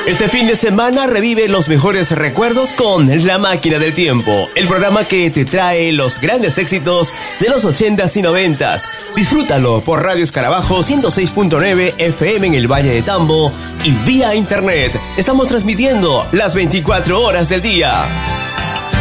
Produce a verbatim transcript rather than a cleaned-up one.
Este fin de semana revive los mejores recuerdos con La Máquina del Tiempo, el programa que te trae los grandes éxitos de los ochentas y noventas. Disfrútalo por Radio Escarabajo ciento seis punto nueve F M en el Valle de Tambo y vía internet. Estamos transmitiendo las veinticuatro horas del día.